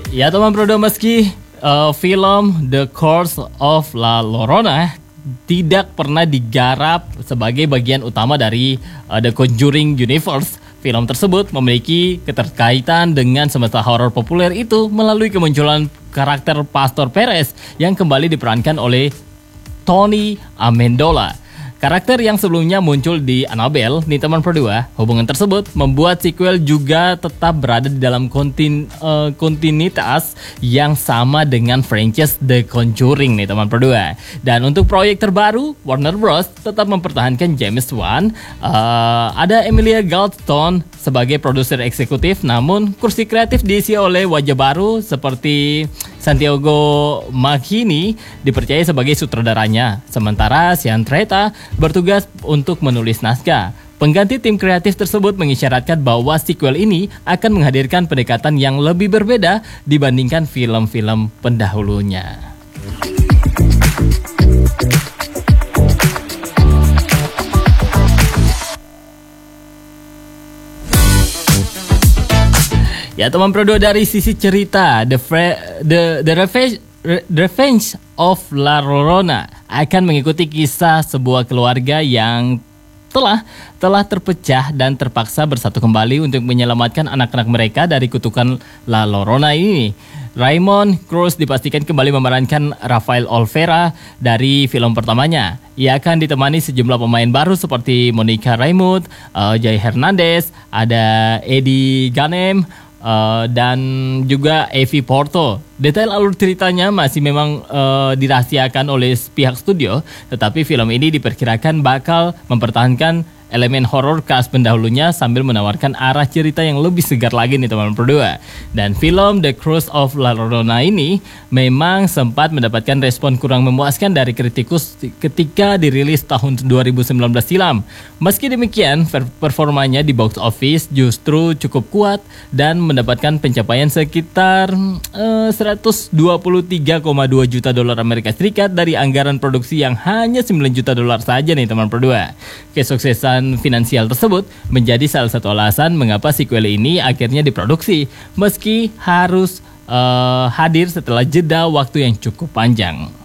Ya teman Prodo, meski film The Curse of La Llorona tidak pernah digarap sebagai bagian utama dari The Conjuring Universe, film tersebut memiliki keterkaitan dengan semesta horor populer itu melalui kemunculan karakter Pastor Perez yang kembali diperankan oleh Tony Amendola. Karakter yang sebelumnya muncul di Annabelle, nih teman berdua, hubungan tersebut membuat sequel juga tetap berada di dalam kontinuitas yang sama dengan franchise The Conjuring nih teman berdua. Dan untuk proyek terbaru, Warner Bros tetap mempertahankan James Wan. Ada Emilia Goldstone sebagai produser eksekutif, namun kursi kreatif diisi oleh wajah baru seperti Santiago Maghini dipercaya sebagai sutradaranya, sementara Sian Treta bertugas untuk menulis naskah. Pengganti tim kreatif tersebut mengisyaratkan bahwa sequel ini akan menghadirkan pendekatan yang lebih berbeda dibandingkan film-film pendahulunya. Ya teman Prodo, dari sisi cerita, The Revenge of La Llorona akan mengikuti kisah sebuah keluarga yang telah terpecah dan terpaksa bersatu kembali untuk menyelamatkan anak-anak mereka dari kutukan La Llorona ini. Raymond Cruz dipastikan kembali memerankan Rafael Olvera dari film pertamanya. Ia akan ditemani sejumlah pemain baru seperti Monica Raymond, Jay Hernandez, ada Eddie Ganem, dan juga Evie Porto. Detail alur ceritanya masih memang dirahasiakan oleh pihak studio, tetapi film ini diperkirakan bakal mempertahankan elemen horor khas pendahulunya sambil menawarkan arah cerita yang lebih segar lagi nih teman-teman berdua. Dan film The Curse of La Llorona ini memang sempat mendapatkan respon kurang memuaskan dari kritikus ketika dirilis tahun 2019 silam. Meski demikian, performanya di box office justru cukup kuat dan mendapatkan pencapaian sekitar 123,2 juta dolar Amerika Serikat dari anggaran produksi yang hanya 9 juta dolar saja nih teman berdua. Kesuksesan finansial tersebut menjadi salah satu alasan mengapa sequel ini akhirnya diproduksi meski harus hadir setelah jeda waktu yang cukup panjang.